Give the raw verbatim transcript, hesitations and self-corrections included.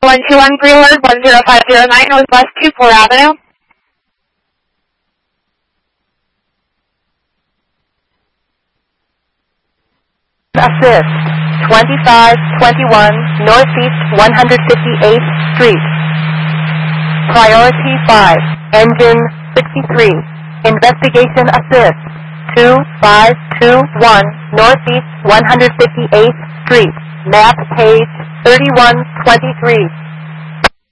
one two one Brewer, one zero five zero nine Northwest two four Avenue. Assist, twenty-five twenty-one Northeast one hundred fifty-eighth Street. Priority five, engine sixty-three. Investigation assist, two five two one Northeast one hundred fifty-eighth Street. Map page thirty-one twenty-three.